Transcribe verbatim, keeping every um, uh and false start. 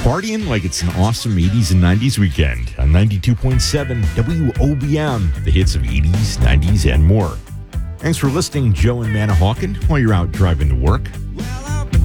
partying like it's an awesome eighties and nineties weekend on ninety-two point seven W O B M, the hits of eighties, nineties, and more. Thanks for listening, Joe and Manahawkin, while you're out driving to work.